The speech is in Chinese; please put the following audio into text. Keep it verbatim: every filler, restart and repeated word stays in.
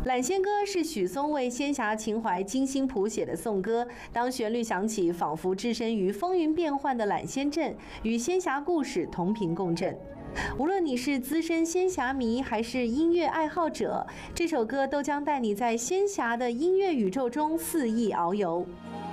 揽仙歌是许嵩为仙侠情怀精心谱写的颂歌，当旋律响起，仿佛置身于风云变幻的揽仙阵，与仙侠故事同频共振。无论你是资深仙侠迷还是音乐爱好者，这首歌都将带你在仙侠的音乐宇宙中肆意遨游。